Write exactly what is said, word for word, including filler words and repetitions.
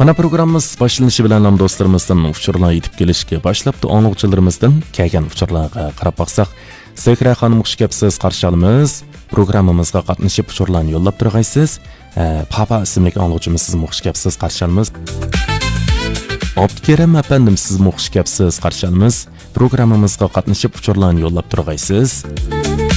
Mana programmamiz boshlanishi bilan ham do'stlarimizdan uchurlar yetib kelishga boshlabdi. O'quvchilarimizdan kelgan uchurlarga qarab baqsaq, Zehra xonim xush kelibsiz, qarshi olamiz. Programmamizga qatnashib uchurlarni yo'llab turg'aysiz. Papa ismli o'quvchimiz siz xush kelibsiz, qarshi olamiz. Abdukerim apandim siz xush kelibsiz, qarshi olamiz. Programmamizga qatnashib uchurlarni yo'llab turg'aysiz.